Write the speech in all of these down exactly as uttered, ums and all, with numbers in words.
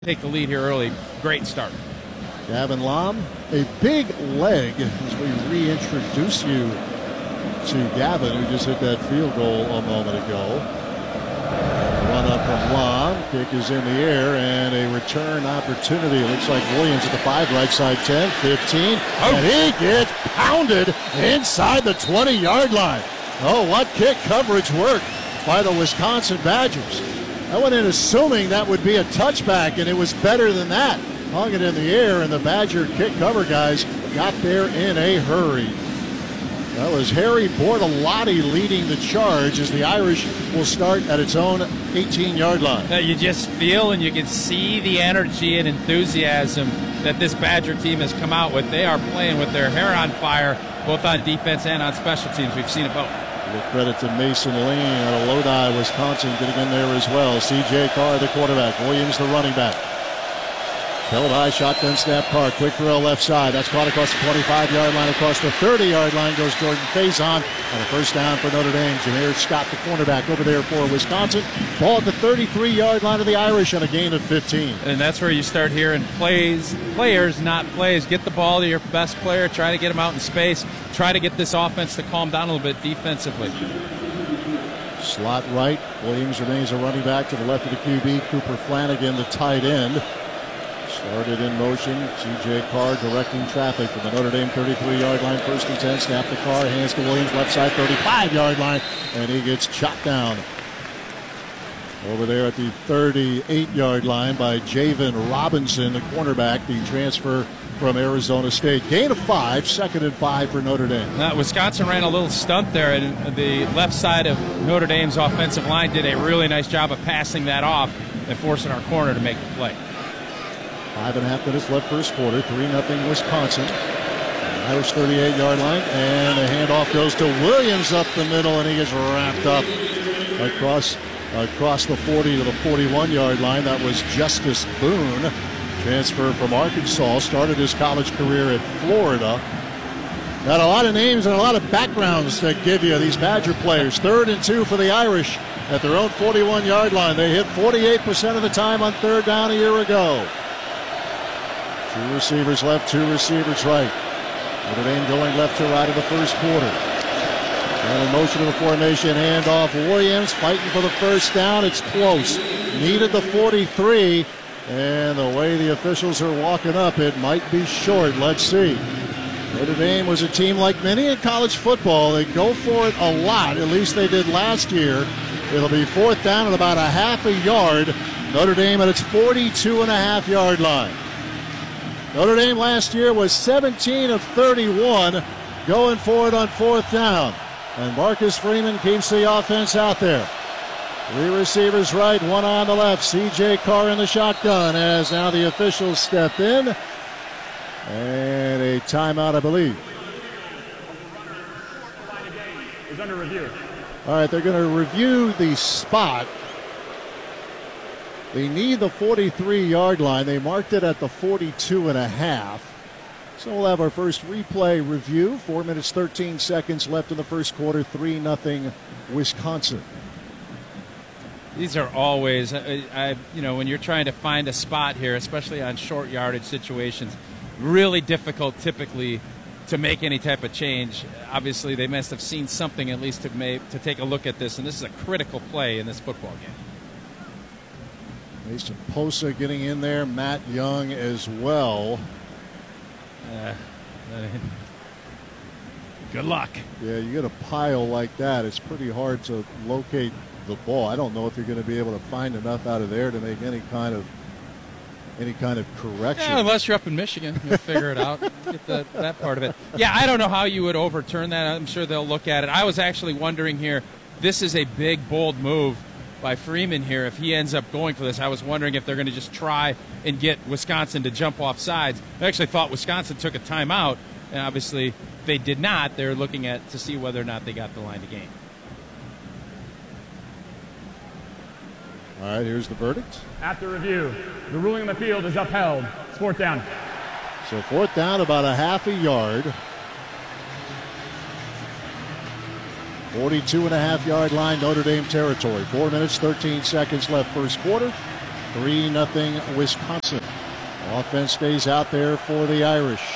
take the lead here early. Great start. Gavin Lom, a big leg as we reintroduce you to Gavin, who just hit that field goal a moment ago. Run up from Lom, kick is in the air, and a return opportunity. Looks like Williams at the five, right side ten, fifteen, oh. And he gets pounded inside the twenty-yard line. Oh, what kick coverage work by the Wisconsin Badgers. I went in assuming that would be a touchback, and it was better than that. Hung it in the air, and the Badger kick cover guys got there in a hurry. That was Harry Bortolotti leading the charge as the Irish will start at its own eighteen-yard line. Now you just feel and you can see the energy and enthusiasm that this Badger team has come out with. They are playing with their hair on fire, both on defense and on special teams. We've seen it both. With credit to Mason Lane out of Lodi, Wisconsin, getting in there as well. C J Carr, the quarterback. Williams, the running back. Held high, shotgun snap. Carr, quick throw left side. That's caught across the twenty-five-yard line. Across the thirty-yard line goes Jordan Faison. And a first down for Notre Dame. Jameer Scott, the cornerback, over there for Wisconsin. Ball at the thirty-three-yard line of the Irish on a gain of fifteen. And that's where you start hearing plays, players, not plays. Get the ball to your best player. Try to get him out in space. Try to get this offense to calm down a little bit defensively. Slot right. Williams remains a running back to the left of the Q B. Cooper Flanagan, the tight end. Started in motion. C J Carr directing traffic from the Notre Dame thirty-three-yard line. First and ten. Snap the Carr. Hands to Williams. Left side thirty-five-yard line. And he gets chopped down. Over there at the thirty-eight-yard line by Javen Robinson, the cornerback, the transfer from Arizona State. Gain of five. Second and five for Notre Dame. Now, Wisconsin ran a little stunt there, and the left side of Notre Dame's offensive line did a really nice job of passing that off and forcing our corner to make the play. Five and a half minutes left first quarter. three nothing Wisconsin. Irish thirty-eight-yard line. And the handoff goes to Williams up the middle, and he gets wrapped up across, across the forty to the forty-one-yard line. That was Justice Boone. Transfer from Arkansas. Started his college career at Florida. Got a lot of names and a lot of backgrounds that give you these Badger players. Third and two for the Irish at their own forty-one-yard line. They hit forty-eight percent of the time on third down a year ago. Two receivers left, two receivers right. Notre Dame going left to right in the first quarter. And in motion of the formation, handoff. Williams fighting for the first down. It's close. Needed the forty-three. And the way the officials are walking up, it might be short. Let's see. Notre Dame was a team like many in college football. They go for it a lot. At least they did last year. It'll be fourth down at about a half a yard. Notre Dame at its forty-two and a half yard line. Notre Dame last year was seventeen of thirty-one going for it on fourth down. And Marcus Freeman keeps the offense out there. Three receivers right, one on the left. C J Carr in the shotgun as now the officials step in. And a timeout, I believe. Is under review. All right, they're going to review the spot. They need the forty-three-yard line. They marked it at the forty-two and a half. So we'll have our first replay review. Four minutes, thirteen seconds left in the first quarter. three nothing Wisconsin. These are always, I, I, you know, when you're trying to find a spot here, especially on short yardage situations, really difficult typically to make any type of change. Obviously, they must have seen something at least to, make, to take a look at this, and this is a critical play in this football game. Mason Posa getting in there, Matt Young as well. Uh, good luck. Yeah, you get a pile like that, it's pretty hard to locate the ball. I don't know if you're going to be able to find enough out of there to make any kind of any kind of correction. Yeah, unless you're up in Michigan, you'll figure it out. Get the, that part of it. Yeah, I don't know how you would overturn that. I'm sure they'll look at it. I was actually wondering here, this is a big, bold move by Freeman here. If he ends up going for this, I was wondering if they're going to just try and get Wisconsin to jump off sides. I actually thought Wisconsin took a timeout, and obviously they did not. They're looking at to see whether or not they got the line to gain. All right, here's the verdict. After review, the ruling on the field is upheld. It's fourth down. So fourth down, about a half a yard. forty-two and a half yard line, Notre Dame territory. Four minutes, thirteen seconds left first quarter. three nothing Wisconsin. Offense stays out there for the Irish.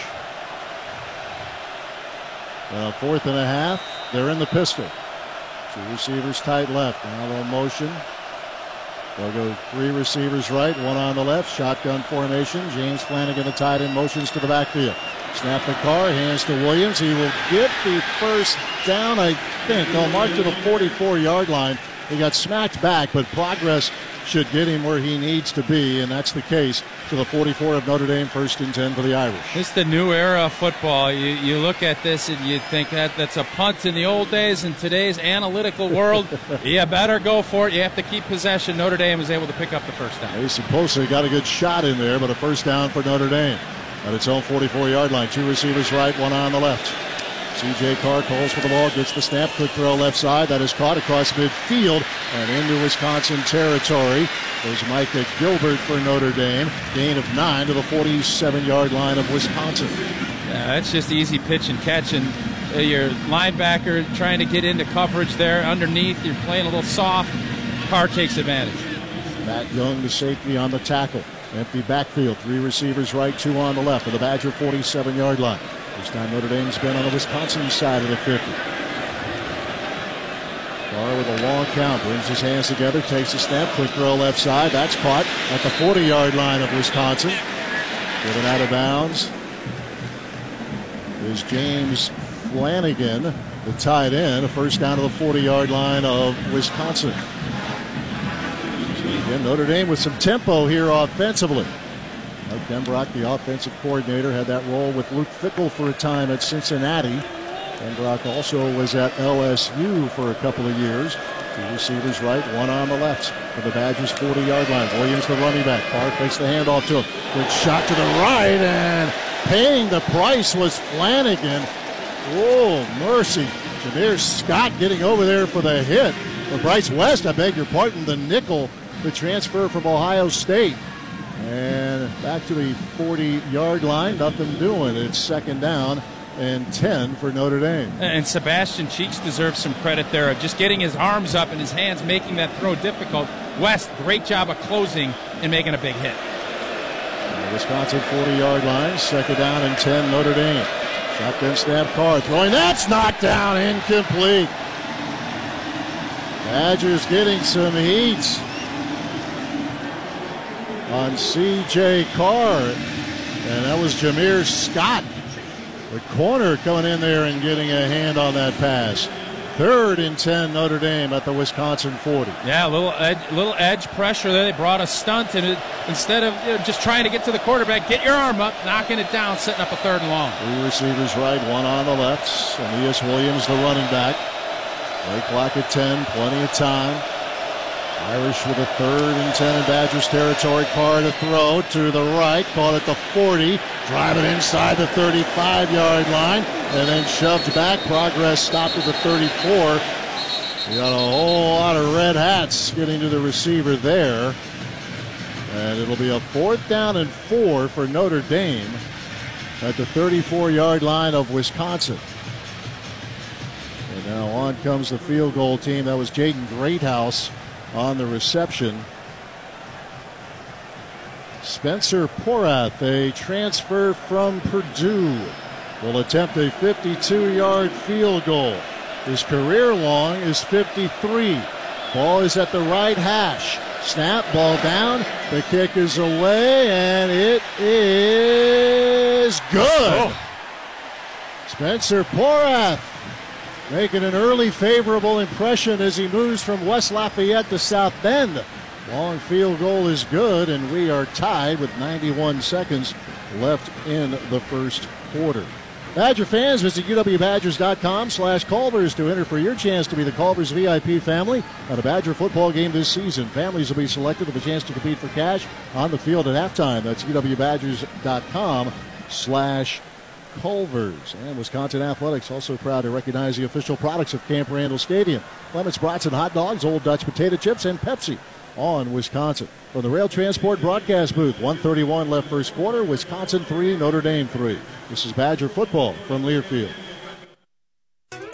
Uh, fourth and a half. They're in the pistol. Two receivers tight left. Now a little motion. They'll go three receivers right, one on the left. Shotgun formation. James Flanagan, the tight end, motions to the backfield. Snap the car, hands to Williams. He will get the first down, I think. They'll mark to the forty-four-yard line. He got smacked back, but progress should get him where he needs to be, and that's the case to the forty-four of Notre Dame, first and ten for the Irish. It's the new era of football. You, you look at this and you think that that's a punt in the old days. In today's analytical world, you better go for it. You have to keep possession. Notre Dame was able to pick up the first down. They supposedly got a good shot in there, but a first down for Notre Dame at its own forty-four-yard line. Two receivers right, one on the left. C J Carr calls for the ball, gets the snap, quick throw left side. That is caught across midfield and into Wisconsin territory. There's Micah Gilbert for Notre Dame. Gain of nine to the forty-seven-yard line of Wisconsin. Yeah, that's just easy pitch and catch. And uh, your linebacker trying to get into coverage there underneath. You're playing a little soft. Carr takes advantage. Matt Young, the safety, on the tackle. Empty backfield. Three receivers right, two on the left of the Badger forty-seven-yard line. This time Notre Dame's been on the Wisconsin side of the fifty. Carr with a long count, brings his hands together, takes a snap, quick throw left side. That's caught at the forty-yard line of Wisconsin. Getting out of bounds is James Flanagan, the tight end. A first down to the forty-yard line of Wisconsin. So again, Notre Dame with some tempo here offensively. Mike Denbrock, the offensive coordinator, had that role with Luke Fickell for a time at Cincinnati. Denbrock also was at L S U for a couple of years. Two receivers right, one on the left for the Badgers' forty-yard line. Williams, the running back. Carr takes the handoff to him. Good shot to the right, and paying the price was Flanagan. Oh, mercy. Jameer Scott getting over there for the hit. For Bryce West, I beg your pardon, the nickel, the transfer from Ohio State. And back to the forty-yard line, nothing doing. It's second down and ten for Notre Dame. And Sebastian Cheeks deserves some credit there of just getting his arms up and his hands, making that throw difficult. West, great job of closing and making a big hit. The Wisconsin forty-yard line, second down and ten, Notre Dame. Shotgun snap, Carr throwing. That's knocked down, incomplete. Badgers getting some heat on C J Carr, and that was Jameer Scott, the corner, coming in there and getting a hand on that pass. Third and ten, Notre Dame at the Wisconsin forty. Yeah, a little edge, little edge pressure there. They brought a stunt, and it, instead of you know, just trying to get to the quarterback, get your arm up, knocking it down, setting up a third and long. Three receivers right, one on the left. Aeneas Williams, the running back. Play clock at ten, plenty of time. Irish with a third and ten in Badgers territory. Carr to throw to the right, caught at the forty, driving inside the thirty-five-yard line, and then shoved back. Progress stopped at the thirty-four. We got a whole lot of red hats getting to the receiver there. And it'll be a fourth down and four for Notre Dame at the thirty-four-yard line of Wisconsin. And now on comes the field goal team. That was Jaden Greathouse on the reception. Spencer Porath, a transfer from Purdue, will attempt a fifty-two-yard field goal. His career long is fifty-three. Ball is at the right hash. Snap, ball down. The kick is away, and it is good. Oh. Spencer Porath making an early favorable impression as he moves from West Lafayette to South Bend. Long field goal is good, and we are tied with ninety-one seconds left in the first quarter. Badger fans, visit U W Badgers dot com slash Culvers to enter for your chance to be the Culvers V I P family at a Badger football game this season. Families will be selected with a chance to compete for cash on the field at halftime. That's U W Badgers dot com slash Culvers. And Wisconsin Athletics also proud to recognize the official products of Camp Randall Stadium: Clements Brats and Hot Dogs, Old Dutch Potato Chips, and Pepsi on Wisconsin. From the Rail Transport broadcast booth, one thirty-one left first quarter, Wisconsin three, Notre Dame three. This is Badger football from Learfield.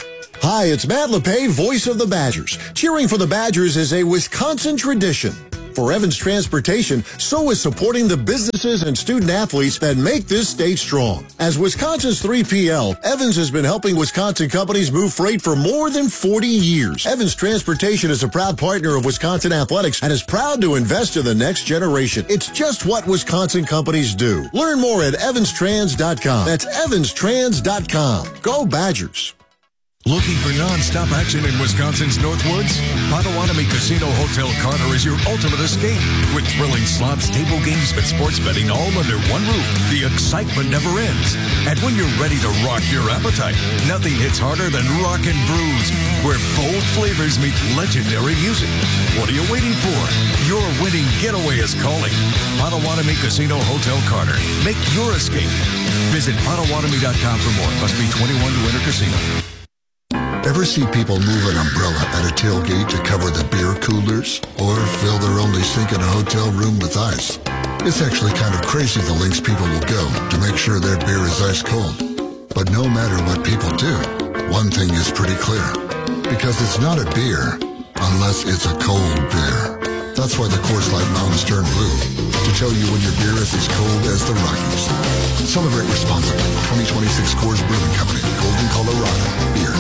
Hi, it's Matt LePay, voice of the Badgers. Cheering for the Badgers is a Wisconsin tradition. For Evans Transportation, so is supporting the businesses and student athletes that make this state strong. As Wisconsin's three P L, Evans has been helping Wisconsin companies move freight for more than forty years. Evans Transportation is a proud partner of Wisconsin Athletics and is proud to invest in the next generation. It's just what Wisconsin companies do. Learn more at evans trans dot com. That's evans trans dot com. Go Badgers. Looking for non-stop action in Wisconsin's Northwoods? Potawatomi Casino Hotel Carter is your ultimate escape. With thrilling slots, table games, and sports betting all under one roof, the excitement never ends. And when you're ready to rock your appetite, nothing hits harder than Rock and Brews, where bold flavors meet legendary music. What are you waiting for? Your winning getaway is calling. Potawatomi Casino Hotel Carter. Make your escape. Visit potawatomi dot com for more. Must be twenty-one to enter casino. Ever see people move an umbrella at a tailgate to cover the beer coolers? Or fill their only sink in a hotel room with ice? It's actually kind of crazy the lengths people will go to make sure their beer is ice cold. But no matter what people do, one thing is pretty clear. Because it's not a beer unless it's a cold beer. That's why the Coors Light Mountains turn blue, to tell you when your beer is as cold as the Rockies. Celebrate responsibly. twenty twenty-six Coors Brewing Company, Golden, Colorado. Beer.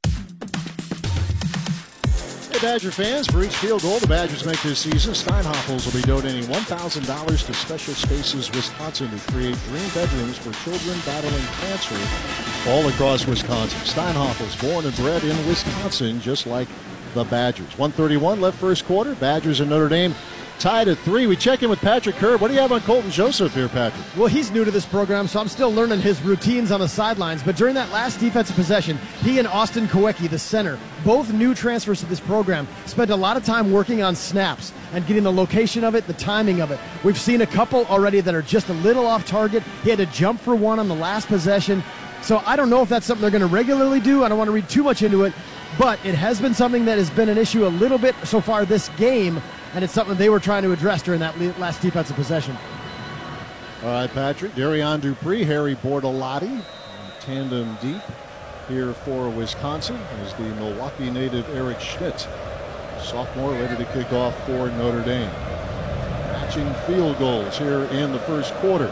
Badger fans, for each field goal the Badgers make this season, Steinhoffels will be donating one thousand dollars to Special Spaces Wisconsin to create dream bedrooms for children battling cancer all across Wisconsin. Steinhoffels, born and bred in Wisconsin, just like the Badgers. one thirty-one left first quarter. Badgers and Notre Dame tied at three. We check in with Patrick Kerr. What do you have on Colton Joseph here, Patrick? Well, he's new to this program, so I'm still learning his routines on the sidelines. But during that last defensive possession, he and Austin Kowecki, the center, both new transfers to this program, spent a lot of time working on snaps and getting the location of it, the timing of it. We've seen a couple already that are just a little off target. He had to jump for one on the last possession. So I don't know if that's something they're going to regularly do. I don't want to read too much into it, but it has been something that has been an issue a little bit so far this game, and it's something they were trying to address during that last defensive possession. All right, Patrick. Darian Dupree, Harry Bortolotti, tandem deep here for Wisconsin as the Milwaukee native Eric Schmidt, sophomore, ready to kick off for Notre Dame. Matching field goals here in the first quarter.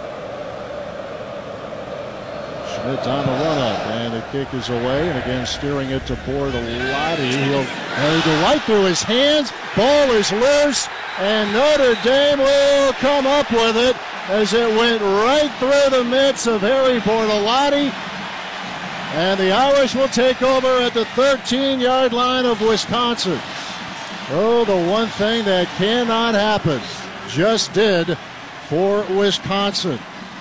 Schmidt on the run-up, and the kick is away, and again steering it to Bortolotti. He'll go right through his hands. Ball is loose, and Notre Dame will come up with it as it went right through the midst of Harry Bortolotti. And the Irish will take over at the thirteen-yard line of Wisconsin. Oh, the one thing that cannot happen just did for Wisconsin.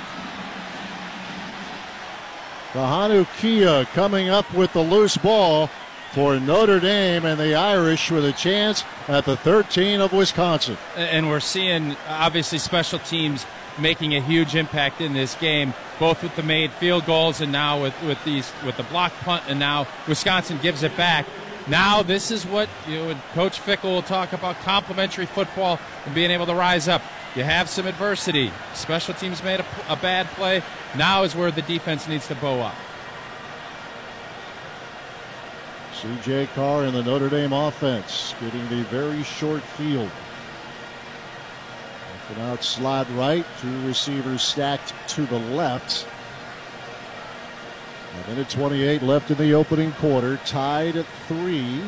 Kahanu Kia coming up with the loose ball for Notre Dame, and the Irish with a chance at the thirteen of Wisconsin. And we're seeing, obviously, special teams making a huge impact in this game, both with the made field goals and now with, with these with the block punt, and now Wisconsin gives it back. Now this is what, you know, Coach Fickle will talk about, complementary football and being able to rise up. You have some adversity. Special teams made a, a bad play. Now is where the defense needs to bow up. C J Carr in the Notre Dame offense, getting the very short field. An out slot right, two receivers stacked to the left. A minute twenty-eight left in the opening quarter, tied at three.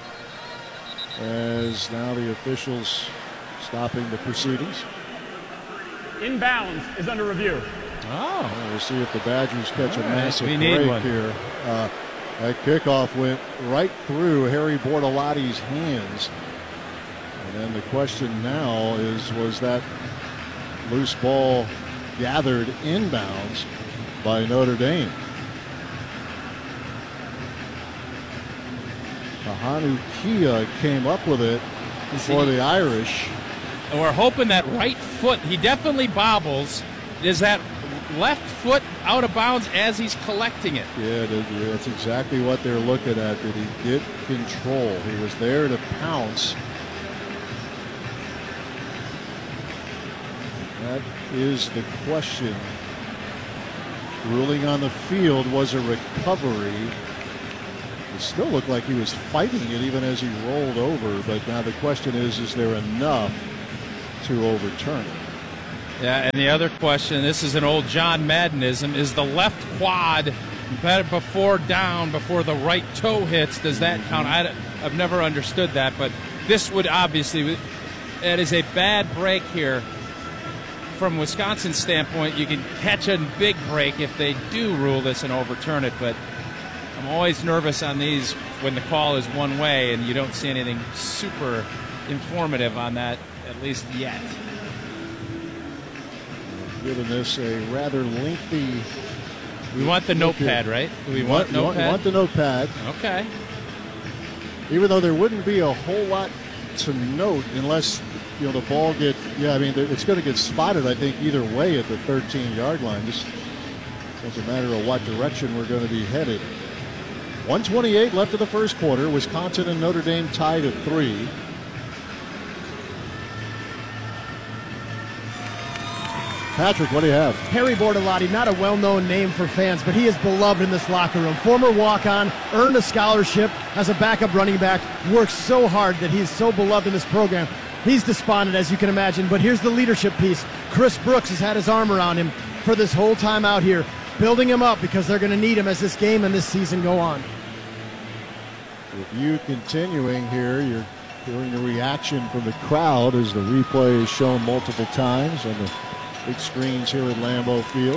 As now the officials stopping the proceedings. Inbounds is under review. Oh. We'll see if the Badgers catch a massive we need break one. here. Uh, that kickoff went right through Harry Bortolotti's hands. And then the question now is, was that loose ball gathered inbounds by Notre Dame? Kahanu Kia came up with it for the Irish. And we're hoping that right foot, he definitely bobbles. Is that left foot out of bounds as he's collecting it? Yeah, that's exactly what they're looking at. Did he get control? He was there to pounce. That is the question. Ruling on the field was a recovery. The still looked like he was fighting it even as he rolled over. But now the question is, is there enough to overturn it? Yeah, and the other question, this is an old John Maddenism, is the left quad before down, before the right toe hits, does that count? I, I've never understood that, but this would obviously, it is a bad break here. From Wisconsin's standpoint, you can catch a big break if they do rule this and overturn it, but I'm always nervous on these when the call is one way and you don't see anything super informative on that, at least yet. Given this a rather lengthy... We want the notepad, right? Do we want, want notepad? You want the notepad. Okay. Even though there wouldn't be a whole lot to note unless, you know, the ball get, yeah, I mean, it's going to get spotted, I think, either way at the thirteen-yard line. Just doesn't matter of what direction we're going to be headed. one twenty-eight left of the first quarter. Wisconsin and Notre Dame tied at three. Patrick, what do you have? Harry Bortolotti, not a well-known name for fans, but he is beloved in this locker room. Former walk-on, earned a scholarship as a backup running back, works so hard that he's so beloved in this program. He's despondent, as you can imagine, but here's the leadership piece. Chris Brooks has had his arm around him for this whole time out here, building him up because they're going to need him as this game and this season go on. With you continuing here, you're hearing the reaction from the crowd as the replay is shown multiple times on the big screens here at Lambeau Field.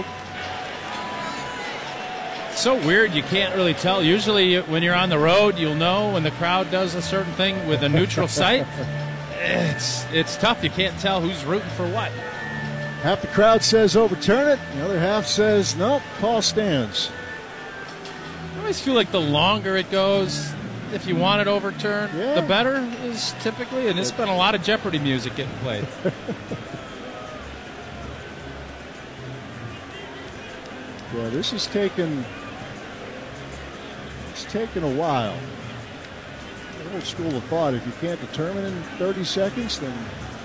So weird, you can't really tell. Usually when you're on the road, you'll know when the crowd does a certain thing with a neutral site. It's it's tough. You can't tell who's rooting for what. Half the crowd says overturn it. The other half says, nope, call stands. I always feel like the longer it goes, if you want it overturned, yeah. the better is typically. And there's been a lot of Jeopardy music getting played. Yeah, this has taken, it's taken a while. The old school of thought, if you can't determine in thirty seconds, then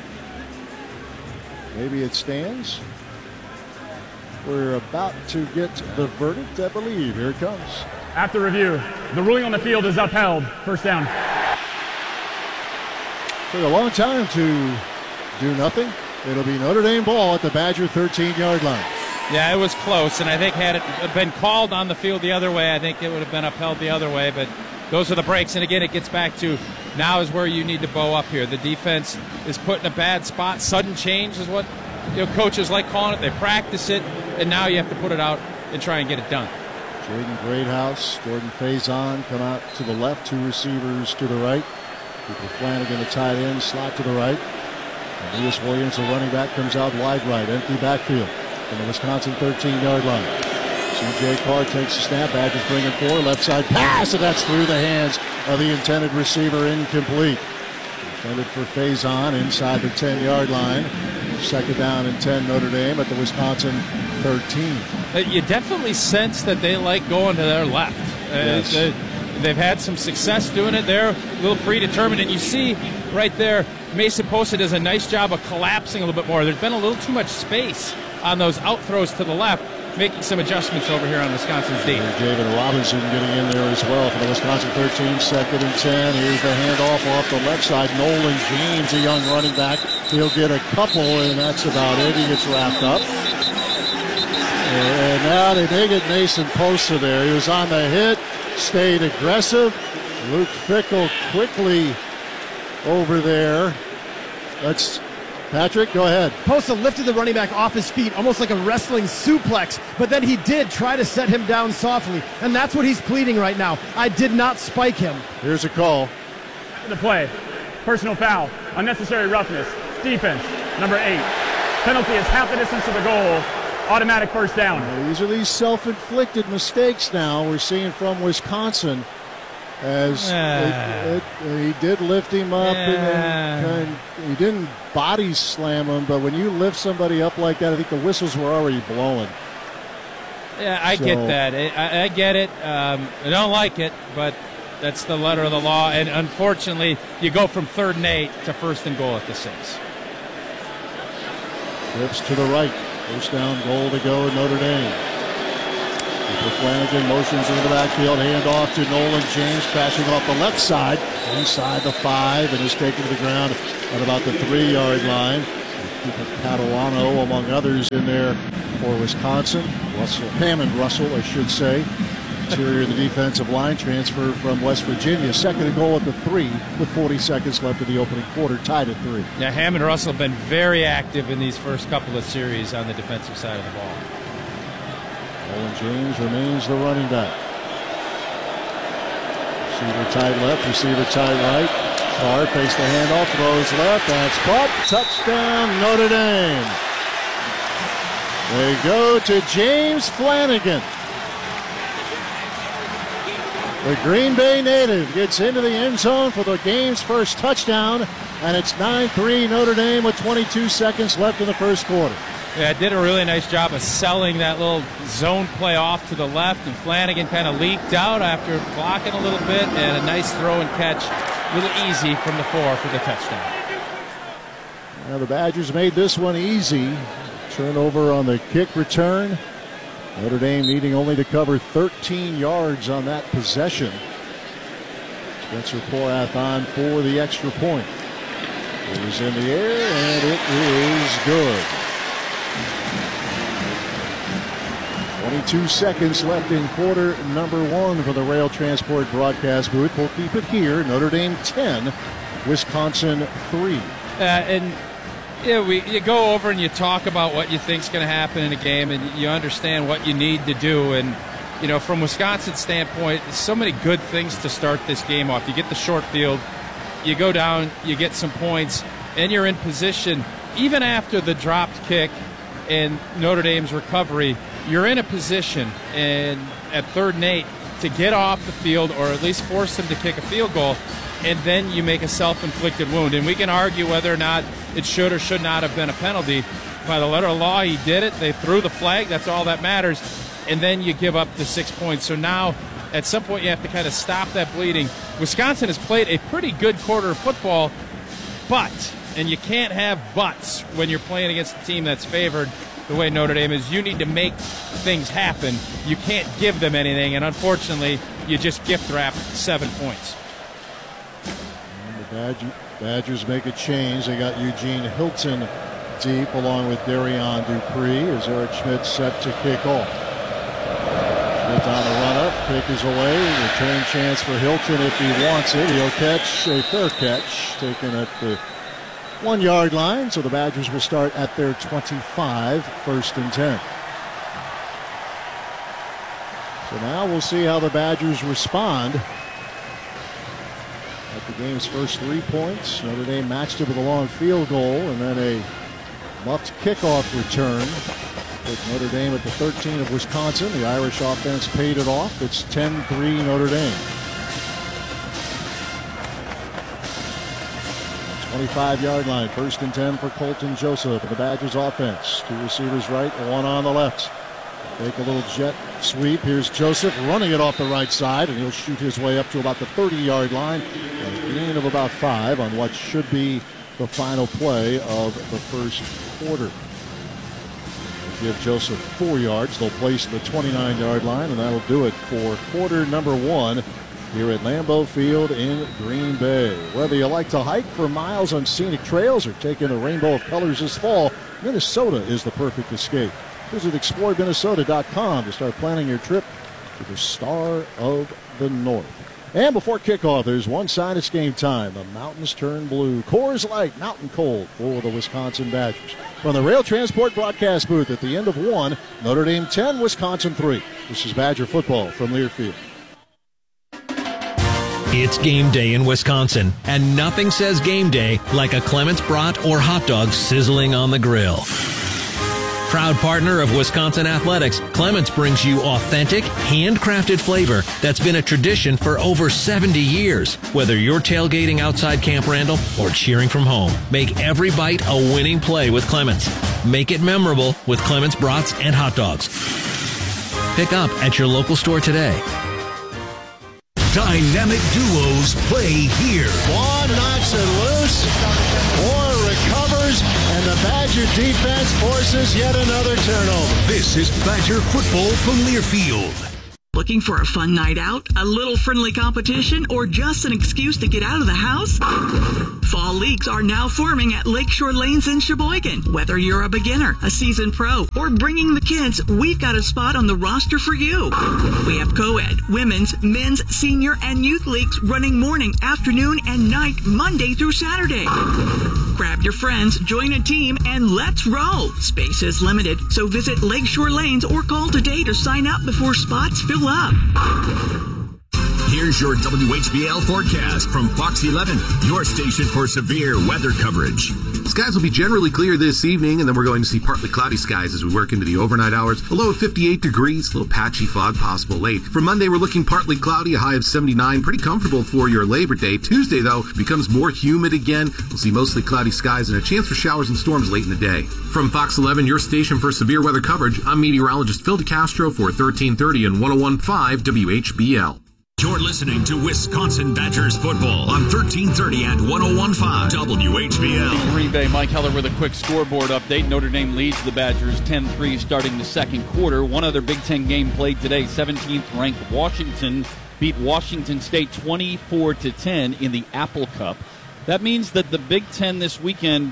maybe it stands. We're about to get the verdict, I believe. Here it comes. After review, the ruling on the field is upheld. First down. Took a long time to do nothing. It'll be Notre Dame ball at the Badger thirteen-yard line. Yeah, it was close, and I think had it been called on the field the other way, I think it would have been upheld the other way, but those are the breaks. And again, it gets back to now is where you need to bow up here. The defense is put in a bad spot. Sudden change is what, you know, coaches like calling it. They practice it, and now you have to put it out and try and get it done. Jaden Greathouse, Jordan Faison come out to the left, two receivers to the right. Cooper Flanagan, the tight end, slot to the right. And Lewis Williams, the running back, comes out wide right, empty backfield from the Wisconsin thirteen-yard line. C J Carr takes the snap, Badgers bring it forward, left side pass, and that's through the hands of the intended receiver, incomplete. Intended for Faison inside the ten-yard line. Second down and ten, Notre Dame at the Wisconsin thirteen. You definitely sense that they like going to their left. Yes. Uh, they've had some success doing it. They're a little predetermined, and you see right there, Mason Posa does a nice job of collapsing a little bit more. There's been a little too much space on those out throws to the left, making some adjustments over here on Wisconsin's D. David Robinson getting in there as well for the Wisconsin thirteen, second and ten. Here's the handoff off the left side. Nolan James, a young running back. He'll get a couple, and that's about it. He gets wrapped up. And now they may get Mason Posa there. He was on the hit, stayed aggressive. Luke Fickell quickly over there. Let's... Patrick, go ahead. Posa lifted the running back off his feet, almost like a wrestling suplex, but then he did try to set him down softly, and that's what he's pleading right now. I did not spike him. Here's a call. The play. Personal foul. Unnecessary roughness. Defense. Number eight. Penalty is half the distance to the goal. Automatic first down. Well, these are these self-inflicted mistakes now we're seeing from Wisconsin. As yeah. it, it, he did lift him up, yeah. and, then, and he didn't body slam him, but when you lift somebody up like that, I think the whistles were already blowing. Yeah, I so. get that. I, I get it. Um, I don't like it, but that's the letter of the law. And unfortunately, you go from third and eight to first and goal at the six. Trips to the right. First down goal to go, Notre Dame. Cooper Flanagan motions into the backfield, handoff to Nolan James, crashing off the left side, inside the five, and is taken to the ground at about the three-yard line. Cooper Catalano, among others, in there for Wisconsin. Russell Hammond Russell, I should say. Interior of the defensive line, transfer from West Virginia. Second and goal at the three with forty seconds left of the opening quarter, tied at three. Yeah, Hammond Russell have been very active in these first couple of series on the defensive side of the ball. Nolan James remains the running back. Receiver tight left, receiver tight right. Carr fakes the handoff, throws left, that's caught. Touchdown, Notre Dame. They go to James Flanagan. The Green Bay native gets into the end zone for the game's first touchdown, and it's nine three Notre Dame with twenty-two seconds left in the first quarter. Yeah, did a really nice job of selling that little zone play off to the left, and Flanagan kind of leaked out after blocking a little bit, and a nice throw and catch, a little easy from the four for the touchdown. Now the Badgers made this one easy. Turnover on the kick return. Notre Dame needing only to cover thirteen yards on that possession. Spencer Porath on for the extra point. It is in the air, and it is good. twenty-two seconds left in quarter number one for the Rail Transport broadcast booth. We'll keep it here. Notre Dame ten, Wisconsin three. Uh, and yeah, we you go over and you talk about what you think's going to happen in a game, and you understand what you need to do. And you know, from Wisconsin's standpoint, so many good things to start this game off. You get the short field, you go down, you get some points, and you're in position. Even after the dropped kick and Notre Dame's recovery, you're in a position and at third and eight to get off the field, or at least force them to kick a field goal, and then you make a self-inflicted wound. And we can argue whether or not it should or should not have been a penalty. By the letter of law, he did it. They threw the flag. That's all that matters. And then you give up the six points. So now, at some point, you have to kind of stop that bleeding. Wisconsin has played a pretty good quarter of football, but, and you can't have buts when you're playing against a team that's favored the way Notre Dame is. You need to make things happen. You can't give them anything, and unfortunately, you just gift wrap seven points. And the Badger, Badgers make a change. They got Eugene Hilton deep along with Darion Dupree as Eric Schmidt set to kick off. Schmidt on the run-up, kick is away. Return chance for Hilton if he wants it. He'll catch a fair catch, taken at the one-yard line, so the Badgers will start at their twenty-five, first and ten. So now we'll see how the Badgers respond. At the game's first three points, Notre Dame matched it with a long field goal and then a muffed kickoff return. Put Notre Dame at the thirteen of Wisconsin. The Irish offense paid it off. It's ten three Notre Dame. twenty-five-yard line, first and ten for Colton Joseph and the Badgers offense. Two receivers right, one on the left. Take a little jet sweep. Here's Joseph running it off the right side, and he'll shoot his way up to about the thirty-yard line. A gain of about five on what should be the final play of the first quarter. They'll give Joseph four yards. They'll place the twenty-nine-yard line, and that'll do it for quarter number one here at Lambeau Field in Green Bay. Whether you like to hike for miles on scenic trails or take in a rainbow of colors this fall, Minnesota is the perfect escape. Visit explore minnesota dot com to start planning your trip to the Star of the North. And before kickoff, there's one sign: it's game time. The mountains turn blue. Coors Light, mountain cold for the Wisconsin Badgers. From the Rail Transport broadcast booth at the end of one, Notre Dame ten, Wisconsin three. This is Badger football from Learfield. It's game day in Wisconsin, and nothing says game day like a Clements brat or hot dog sizzling on the grill. Proud partner of Wisconsin Athletics, Clements brings you authentic, handcrafted flavor that's been a tradition for over seventy years. Whether you're tailgating outside Camp Randall or cheering from home, make every bite a winning play with Clements. Make it memorable with Clements brats and hot dogs. Pick up at your local store today. Dynamic duos play here. One knocks it loose. Moore recovers. recovers, and the Badger defense forces yet another turnover. This is Badger football from Learfield. Looking for a fun night out, a little friendly competition, or just an excuse to get out of the house? Fall leagues are now forming at Lakeshore Lanes in Sheboygan. Whether you're a beginner, a seasoned pro, or bringing the kids, we've got a spot on the roster for you. We have co-ed, women's, men's, senior, and youth leagues running morning, afternoon, and night, Monday through Saturday. Grab your friends, join a team, and let's roll. Space is limited, so visit Lakeshore Lanes or call today to sign up before spots fill up. Here's your W H B L forecast from Fox eleven, your station for severe weather coverage. Skies will be generally clear this evening, and then we're going to see partly cloudy skies as we work into the overnight hours. A low of fifty-eight degrees, a little patchy fog possible late. For Monday, we're looking partly cloudy, a high of seventy-nine. Pretty comfortable for your Labor Day. Tuesday, though, becomes more humid again. We'll see mostly cloudy skies and a chance for showers and storms late in the day. From Fox eleven, your station for severe weather coverage, I'm meteorologist Phil DeCastro for thirteen thirty and one oh one point five W H B L. You're listening to Wisconsin Badgers football on thirteen thirty and one oh one point five W H B L. Green Bay, Mike Heller with a quick scoreboard update. Notre Dame leads the Badgers ten three starting the second quarter. One other Big Ten game played today. seventeenth ranked Washington beat Washington State twenty-four to ten in the Apple Cup. That means that the Big Ten this weekend,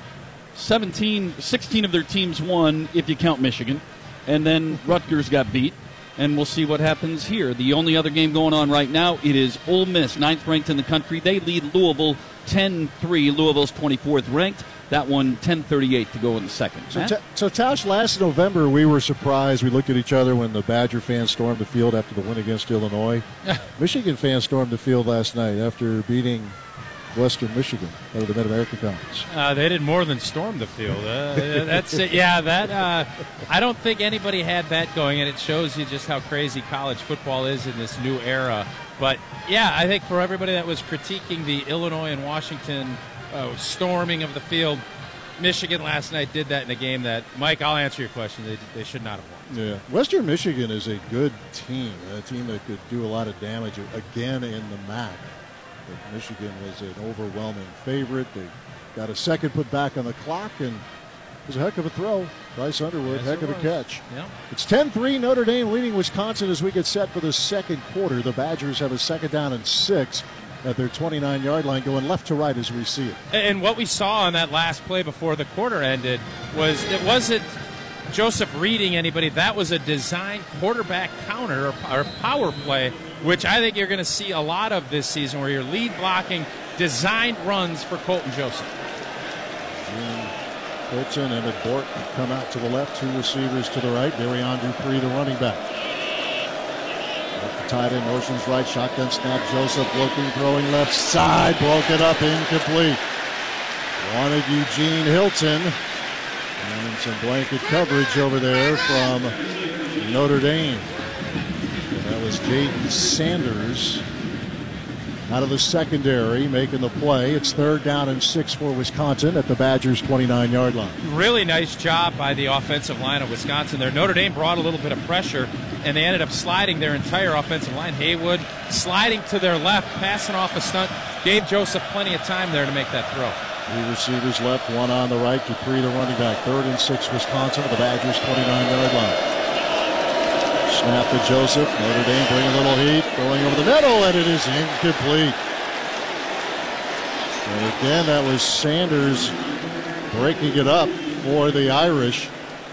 seventeen, sixteen of their teams won if you count Michigan. And then Rutgers got beat. And we'll see what happens here. The only other game going on right now, it is Ole Miss, ninth ranked in the country. They lead Louisville ten three. Louisville's twenty-fourth ranked. That one, ten thirty-eight to go in the second. So, ta- so Tausch, last November we were surprised. We looked at each other when the Badger fans stormed the field after the win against Illinois. Michigan fans stormed the field last night after beating Western Michigan out of the Mid-American Conference. Uh, they did more than storm the field. Uh, that's it. Yeah, that. Uh, I don't think anybody had that going, and it shows you just how crazy college football is in this new era. But yeah, I think for everybody that was critiquing the Illinois and Washington uh, storming of the field, Michigan last night did that in a game that, Mike, I'll answer your question. They, they should not have won. Yeah, Western Michigan is a good team, a team that could do a lot of damage again in the M A C. But Michigan was an overwhelming favorite. They got a second put back on the clock, and it was a heck of a throw. Bryce Underwood, yes, heck of a catch. Yeah. It's ten three, Notre Dame leading Wisconsin as we get set for the second quarter. The Badgers have a second down and six at their twenty-nine-yard line, going left to right as we see it. And what we saw on that last play before the quarter ended was it wasn't Joseph reading anybody. That was a design quarterback counter or power play, which I think you're going to see a lot of this season, where you're lead blocking designed runs for Colton Joseph. And Colton and Dort come out to the left, two receivers to the right. Darian Dupree, the running back. Left the tight end, motions right, shotgun snap. Joseph looking, throwing left side, broke it up, incomplete. Wanted Eugene Hilton. And some blanket coverage over there from Notre Dame. That was Jaden Sanders out of the secondary making the play. It's third down and six for Wisconsin at the Badgers' twenty-nine-yard line. Really nice job by the offensive line of Wisconsin there. Notre Dame brought a little bit of pressure, and they ended up sliding their entire offensive line. Haywood sliding to their left, passing off a stunt. Gave Joseph plenty of time there to make that throw. Three receivers left, one on the right. Dupree, the running back. Third and six, Wisconsin at the Badgers' twenty-nine-yard line. Snap to Joseph. Notre Dame bringing a little heat, going over the middle, and it is incomplete. And again, that was Sanders breaking it up for the Irish.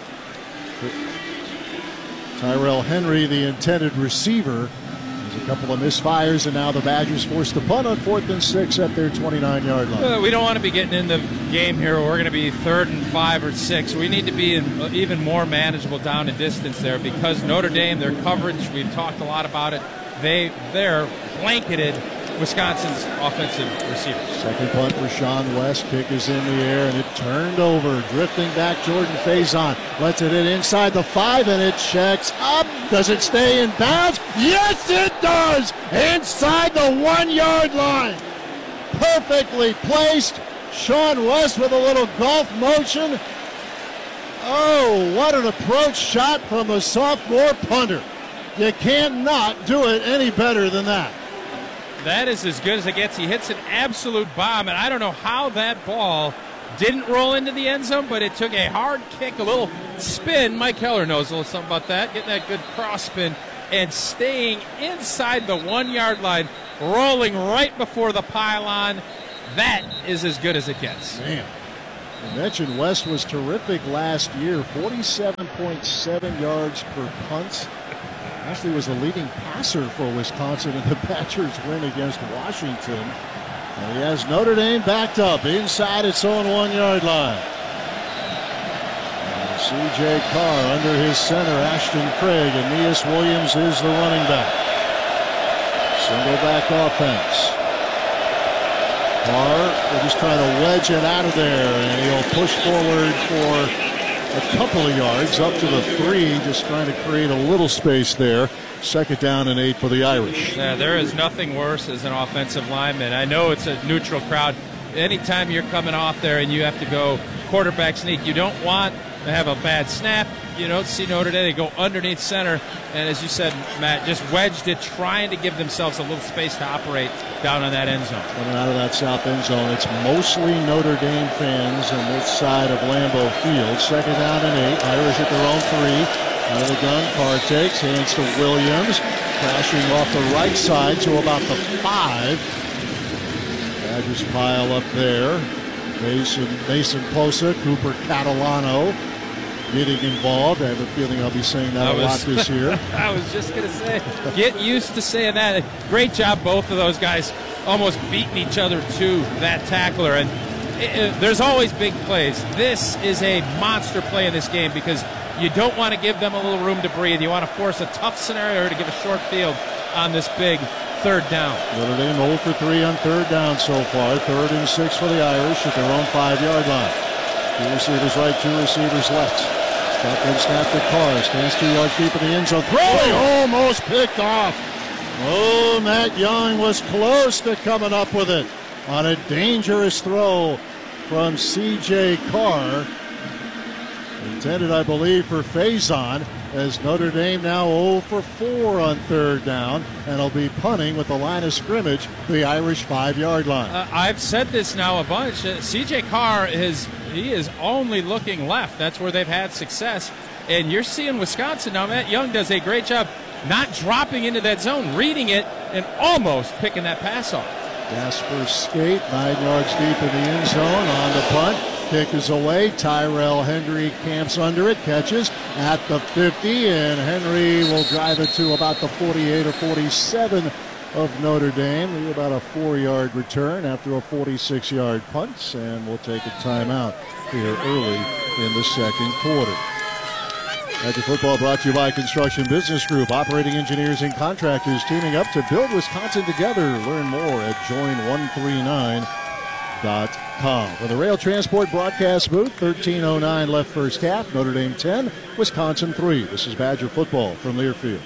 Tyrell Henry, the intended receiver. There's a couple of misfires, and now the Badgers forced to punt on fourth and six at their twenty-nine-yard line. Uh, we don't want to be getting in the game here. We're going to be third and five or six. We need to be in even more manageable down and distance there, because Notre Dame, their coverage, we've talked a lot about it. They, they're blanketed Wisconsin's offensive receivers. Second punt for Sean West. Kick is in the air, and it turned over. Drifting back, Jordan Faison lets it in inside the five, and it checks up. Does it stay in bounds? Yes, it does! Inside the one-yard line. Perfectly placed. Sean West with a little golf motion. Oh, what an approach shot from the sophomore punter. You cannot do it any better than that. That is as good as it gets. He hits an absolute bomb, and I don't know how that ball didn't roll into the end zone, but it took a hard kick, a little spin. Mike Heller knows a little something about that, getting that good cross spin and staying inside the one-yard line, rolling right before the pylon. That is as good as it gets. Man. I mentioned West was terrific last year, forty-seven point seven yards per punt. Actually was the leading passer for Wisconsin in the Badgers win against Washington. And he has Notre Dame backed up inside its own one-yard line. And C J Carr under his center, Ashton Craig, and Neas Williams is the running back. Single back offense. Carr will just try to wedge it out of there, and he'll push forward for a couple of yards up to the three, just trying to create a little space there. Second down and eight for the Irish. Yeah, there is nothing worse as an offensive lineman. I know it's a neutral crowd. Anytime you're coming off there and you have to go quarterback sneak, you don't want to have a bad snap. You don't see Notre Dame. They go underneath center, and as you said, Matt, just wedged it, trying to give themselves a little space to operate down on that end zone. Coming out of that south end zone, it's mostly Notre Dame fans on this side of Lambeau Field. Second down and eight. Irish at their own three. Out of the gun, Carr takes, hands to Williams, crashing off the right side to about the five. Badgers pile up there. Mason, Mason Posa, Cooper Catalano getting involved. I have a feeling I'll be saying that I a was, lot this year. I was just going to say, get used to saying that. Great job, both of those guys almost beating each other to that tackler. And it, it, there's always big plays. This is a monster play in this game because you don't want to give them a little room to breathe. You want to force a tough scenario to give a short field on this big third down. Notre Dame zero for three on third down so far. Third and six for the Irish at their own five-yard line. Two receivers right, two receivers left. Stop and snap to Carr. Stands two yards deep in the end zone. Throwing almost picked off. Oh, Matt Young was close to coming up with it on a dangerous throw from C J Carr. Intended, I believe, for Faison, as Notre Dame now zero for four on third down, and will be punting with the line of scrimmage, the Irish five-yard line. Uh, I've said this now a bunch. Uh, C J Carr is he is only looking left. That's where they've had success. And you're seeing Wisconsin now. Matt Young does a great job not dropping into that zone, reading it, and almost picking that pass off. Jasper Skate, nine yards deep in the end zone on the punt. Kick is away. Tyrell Henry camps under it, catches at the fifty, and Henry will drive it to about the forty-eight or forty-seven of Notre Dame. About a four-yard return after a forty-six-yard punt, and we'll take a timeout here early in the second quarter. Badger football brought to you by Construction Business Group, operating engineers and contractors teaming up to build Wisconsin together. Learn more at join one three nine dot com. For the Rail Transport broadcast booth, thirteen oh nine left first half, Notre Dame ten, Wisconsin three. This is Badger football from Learfield.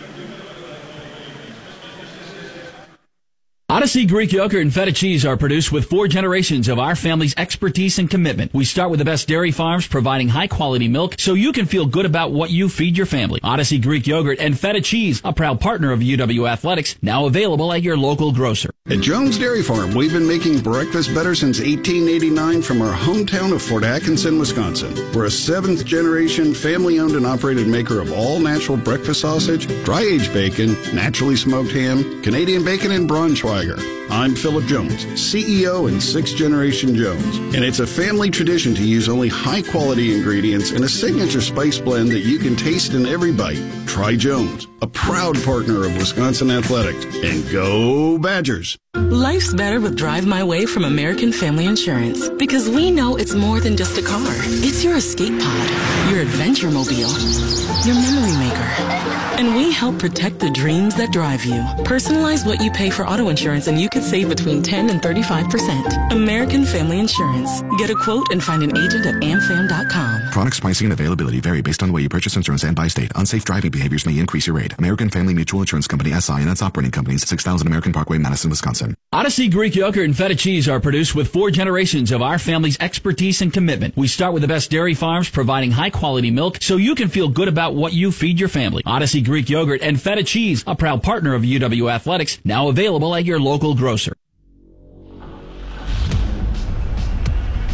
Odyssey Greek Yogurt and Feta Cheese are produced with four generations of our family's expertise and commitment. We start with the best dairy farms providing high-quality milk so you can feel good about what you feed your family. Odyssey Greek Yogurt and Feta Cheese, a proud partner of U W Athletics, now available at your local grocer. At Jones Dairy Farm, we've been making breakfast better since eighteen eighty-nine from our hometown of Fort Atkinson, Wisconsin. We're a seventh-generation, family-owned and operated maker of all-natural breakfast sausage, dry-aged bacon, naturally smoked ham, Canadian bacon, and Braunschweiger. I'm Philip Jones, C E O and sixth generation Jones, and it's a family tradition to use only high-quality ingredients and a signature spice blend that you can taste in every bite. Try Jones, a proud partner of Wisconsin Athletics, and go Badgers! Life's better with Drive My Way from American Family Insurance, because we know it's more than just a car. It's your escape pod, your adventure mobile, your memory maker. And we help protect the dreams that drive you. Personalize what you pay for auto insurance and you could save between ten and thirty-five percent. American Family Insurance. Get a quote and find an agent at am fam dot com. Products pricing and availability vary based on the way you purchase insurance and by state. Unsafe driving behaviors may increase your rate. American Family Mutual Insurance Company, S I and its operating companies, six thousand American Parkway, Madison, Wisconsin. Odyssey Greek Yogurt and Feta Cheese are produced with four generations of our family's expertise and commitment. We start with the best dairy farms providing high-quality milk so you can feel good about what you feed your family. Odyssey Greek Yogurt and Feta Cheese, a proud partner of U W Athletics, now available at your local grocer.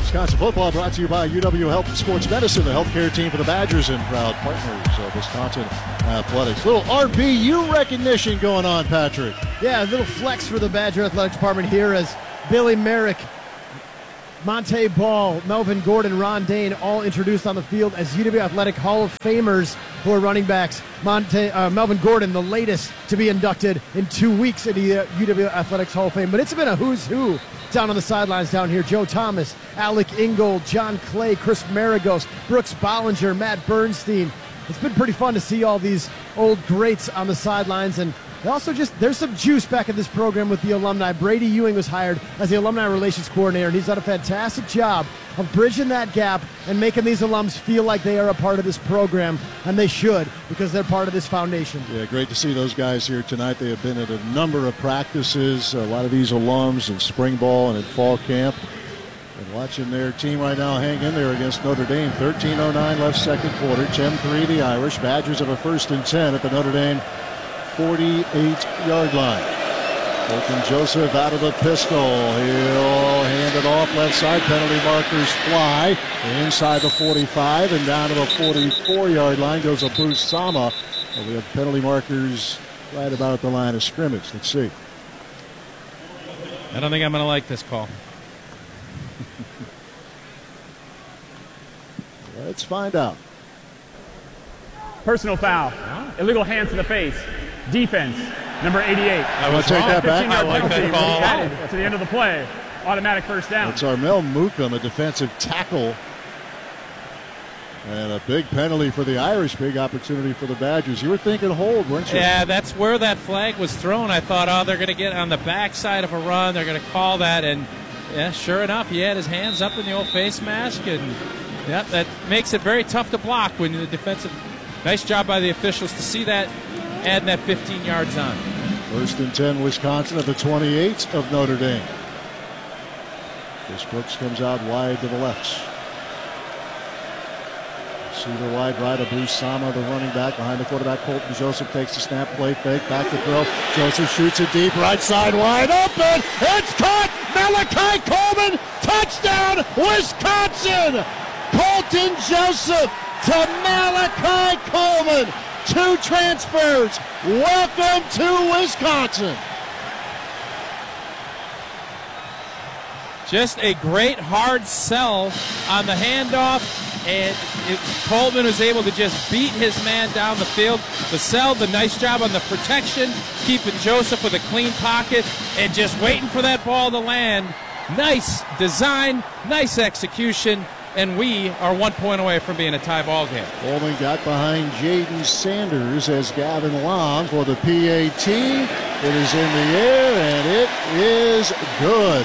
Wisconsin football brought to you by U W Health and Sports Medicine, the healthcare team for the Badgers and proud partners of Wisconsin Athletics. Little R B U recognition going on, Patrick. Yeah, a little flex for the Badger Athletic Department here as Billy Merrick, Monte Ball, Melvin Gordon, Ron Dane all introduced on the field as U W Athletic Hall of Famers who are running backs. Monte, uh, Melvin Gordon, the latest to be inducted in two weeks into the uh, U W Athletics Hall of Fame. But it's been a who's who down on the sidelines down here. Joe Thomas, Alec Ingold, John Clay, Chris Maragos, Brooks Bollinger, Matt Bernstein. It's been pretty fun to see all these old greats on the sidelines, and also just there's some juice back in this program with the alumni. Brady Ewing was hired as the alumni relations coordinator, and he's done a fantastic job of bridging that gap and making these alums feel like they are a part of this program, and they should, because they're part of this foundation. Yeah, great to see those guys here tonight. They have been at a number of practices, a lot of these alums in spring ball and in fall camp. And watching their team right now hang in there against Notre Dame. thirteen oh nine left second quarter, ten three the Irish. Badgers have a first and ten at the Notre Dame forty-eight-yard line. Colton Joseph out of the pistol. He'll hand it off left side. Penalty markers fly. Inside the forty-five and down to the forty-four-yard line goes Abu Sama. And we have penalty markers right about at the line of scrimmage. Let's see. I don't think I'm going to like this call. Let's find out. Personal foul. Illegal hands to the face. Defense, number eighty-eight. I want to take that back. I like that call. Added to the end of the play. Automatic first down. It's Armel Mookum, a defensive tackle. And a big penalty for the Irish. Big opportunity for the Badgers. You were thinking hold, weren't you? Yeah, that's where that flag was thrown. I thought, oh, they're going to get on the backside of a run. They're going to call that. And, yeah, sure enough, he had his hands up in the old face mask. And, yeah, that makes it very tough to block when the defensive. Nice job by the officials to see that, add that fifteen yards on. First and ten, Wisconsin at the twenty-eight of Notre Dame. Chris Brooks comes out wide to the left. Receiver wide right, Abu Sama, the running back, behind the quarterback. Colton Joseph takes the snap, play fake, back to throw. Joseph shoots it deep, right side wide open. It's caught. Malachi Coleman, touchdown, Wisconsin. Colton Joseph to Malachi Coleman. Two transfers. Welcome to Wisconsin. Just a great hard sell on the handoff, and it, Coleman was able to just beat his man down the field. The sell, the nice job on the protection, keeping Joseph with a clean pocket, and just waiting for that ball to land. Nice design, nice execution, and we are one point away from being a tie ball game. Coleman got behind Jaden Sanders as Gavin Long for the P A T. It is in the air, and it is good.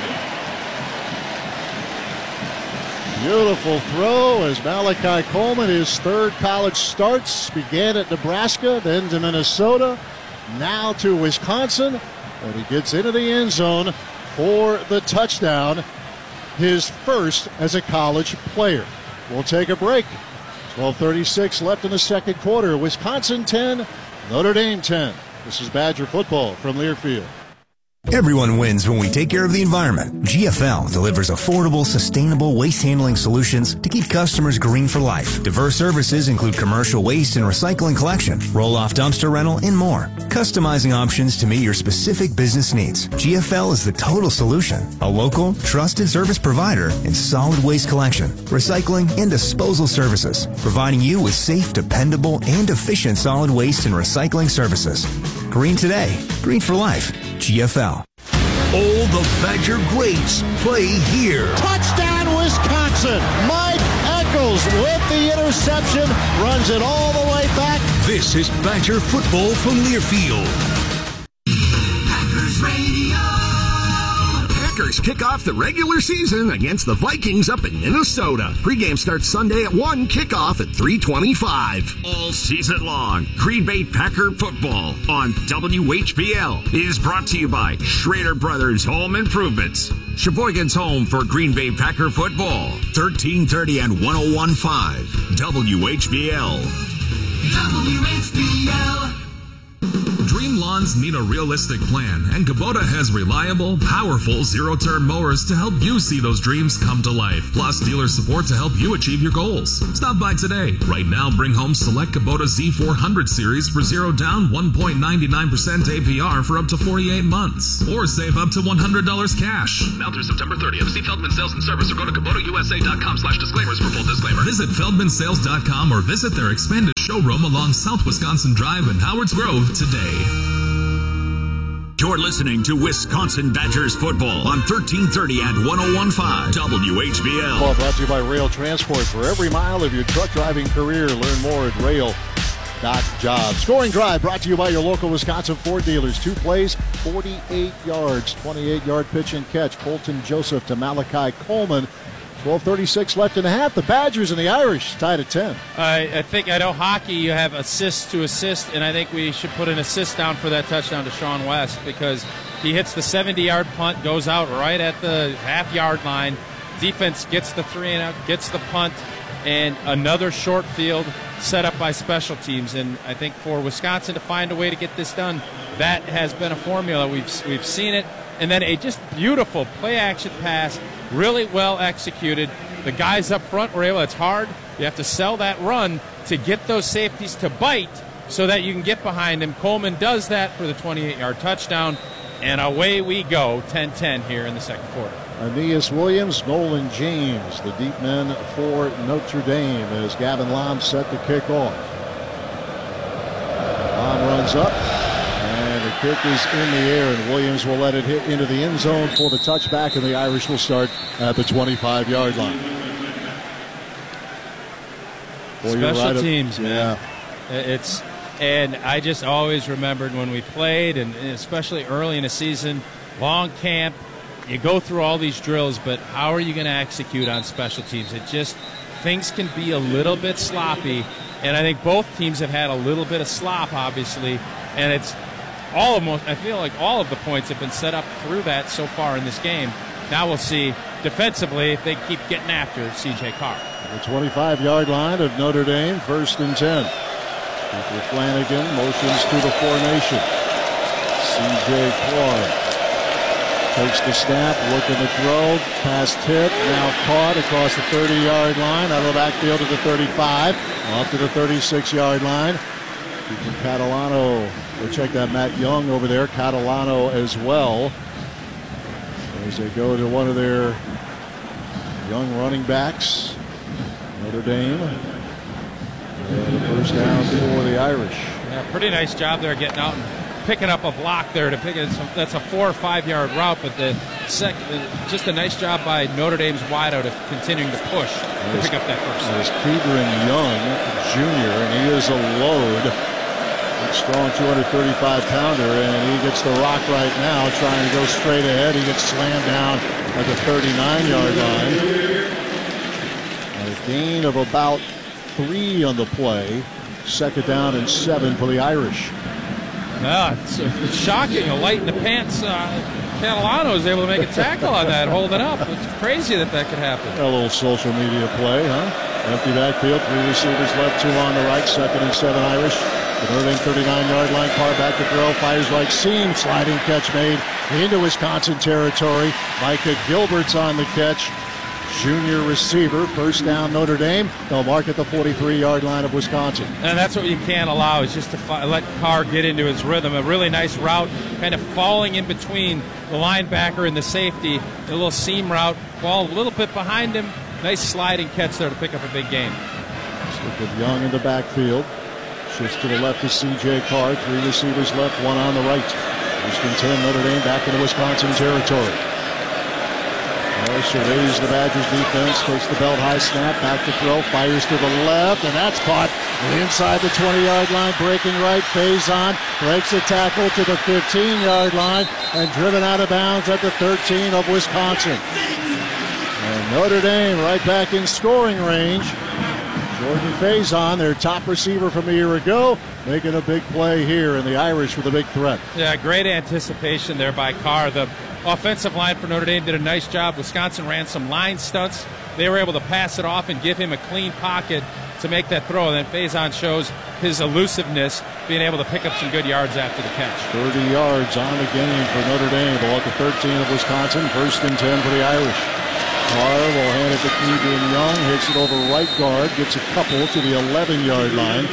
Beautiful throw as Malachi Coleman, his third college starts, began at Nebraska, then to Minnesota, now to Wisconsin, and he gets into the end zone for the touchdown, his first as a college player. We'll take a break. twelve thirty-six left in the second quarter. Wisconsin ten, Notre Dame ten. This is Badger football from Learfield. Everyone wins when we take care of the environment. G F L delivers affordable, sustainable waste handling solutions to keep customers green for life. Diverse services include commercial waste and recycling collection, roll-off dumpster rental, and more. Customizing options to meet your specific business needs. G F L is the total solution. A local, trusted service provider in solid waste collection, recycling, and disposal services, providing you with safe, dependable, and efficient solid waste and recycling services. Green today, green for life. G F L. All the Badger greats play here. Touchdown, Wisconsin. Mike Eccles with the interception, runs it all the way back. This is Badger football from Learfield. Packers Radio. Packers kick off the regular season against the Vikings up in Minnesota. Pre-game starts Sunday at one, kickoff at three twenty-five. All season long, Green Bay Packer football on W H B L is brought to you by Schrader Brothers Home Improvements. Sheboygan's home for Green Bay Packer football. thirteen thirty and one oh one point five W H B L. W H B L. Dream lawns need a realistic plan, and Kubota has reliable, powerful zero-turn mowers to help you see those dreams come to life. Plus, dealer support to help you achieve your goals. Stop by today. Right now, bring home select Kubota Z four hundred series for zero down, one point nine nine percent A P R for up to forty-eight months. Or save up to one hundred dollars cash. Now through September thirtieth. See Feldman Sales and Service or go to Kubota U S A dot com slash disclaimers for full disclaimer. Visit Feldman Sales dot com or visit their expanded showroom along South Wisconsin Drive in Howards Grove today. You're listening to Wisconsin Badgers football on thirteen thirty and one oh one point five W H B L. Ball brought to you by Rail Transport. For every mile of your truck driving career, learn more at rail dot job. Scoring Drive brought to you by your local Wisconsin Ford dealers. Two plays, forty-eight yards, twenty-eight yard pitch and catch. Colton Joseph to Malachi Coleman. twelve thirty-six left in the half. The Badgers and the Irish tied at ten. I, I think I know hockey, you have assist to assist, and I think we should put an assist down for that touchdown to Sean West because he hits the seventy yard punt, goes out right at the half-yard line. Defense gets the three and out, gets the punt, and another short field set up by special teams. And I think for Wisconsin to find a way to get this done, that has been a formula. We've we've seen it. And then a just beautiful play-action pass, really well executed. The guys up front were able, it's hard. You have to sell that run to get those safeties to bite so that you can get behind him. Coleman does that for the twenty-eight yard touchdown, and away we go, ten ten here in the second quarter. Aeneas Williams, Nolan James, the deep men for Notre Dame as Gavin Lom set to kick off. Lom runs up. Kick is in the air, and Williams will let it hit into the end zone for the touchback, and the Irish will start at the twenty-five yard line. Boy, Special right teams, up, man. Yeah. It's, and I just always remembered when we played, and especially early in the season, long camp, you go through all these drills, but how are you going to execute on special teams? It just, things can be a little bit sloppy, and I think both teams have had a little bit of slop, obviously, and it's all almost, I feel like all of the points have been set up through that so far in this game. Now we'll see defensively if they keep getting after C J Carr. The twenty-five yard line of Notre Dame, first and ten. Cooper Flanagan motions to the formation. C J Clark takes the snap, looking to throw, pass tip, now caught across the thirty yard line, out of the backfield to the thirty-five, off to the thirty-six yard line. Catalano, we'll check that Matt Young over there, Catalano as well. As they go to one of their young running backs, Notre Dame. And the first down for the Irish. Yeah, pretty nice job there getting out and picking up a block there to pick it. That's a four or five yard route, but the sec, just a nice job by Notre Dame's wideout of continuing to push to pick up that first. There's Kedron Young, Junior, and he is a load. Strong two hundred thirty-five pounder, and he gets the rock right now, trying to go straight ahead. He gets slammed down at the thirty-nine yard line. And a gain of about three on the play. Second down and seven for the Irish. Yeah, it's, it's shocking. A light in the pants. Uh, Catalano is able to make a tackle on that, hold it up. It's crazy that that could happen. A little social media play, huh? Empty backfield, three receivers left, two on the right, second and seven Irish. The Notre Dame thirty-nine yard line, Carr back to throw, fires right seam, sliding catch made into Wisconsin territory. Micah Gilbert's on the catch. Junior receiver, first down Notre Dame. They'll mark at the forty-three yard line of Wisconsin. And that's what you can't allow, is just to fi- let Carr get into his rhythm. A really nice route, kind of falling in between the linebacker and the safety. A little seam route, ball a little bit behind him. Nice sliding catch there to pick up a big game. Stick with Young in the backfield. Shifts to the left is C J Carr. Three receivers left, one on the right. First and ten, Notre Dame back into Wisconsin territory. Well, surveys the Badgers defense, takes the belt high snap, back to throw, fires to the left, and that's caught inside the twenty yard line, breaking right, Faison breaks the tackle to the fifteen yard line, and driven out of bounds at the thirteen of Wisconsin. And Notre Dame right back in scoring range. Jordan Faison, their top receiver from a year ago, making a big play here, and the Irish with a big threat. Yeah, great anticipation there by Carr. The offensive line for Notre Dame did a nice job. Wisconsin ran some line stunts. They were able to pass it off and give him a clean pocket to make that throw. And then Faison shows his elusiveness, being able to pick up some good yards after the catch. thirty yards on the game for Notre Dame. Ball at the thirteen of Wisconsin. First and ten for the Irish. Carr will hand it to Keegan Young. Hits it over right guard. Gets a couple to the eleven-yard line.